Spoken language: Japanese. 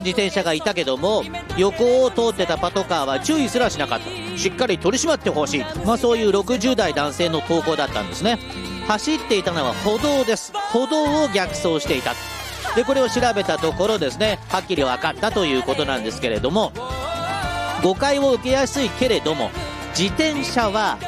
自転車がいたけども、横を通ってたパトカーは注意すらしなかった。しっかり取り締まってほしい。そういう60代男性の投稿だったんですね。走っていたのは歩道です。歩道を逆走していた。で、これを調べたところですね、はっきり分かったということなんですけれども、誤解を受けやすいけれども、自転車は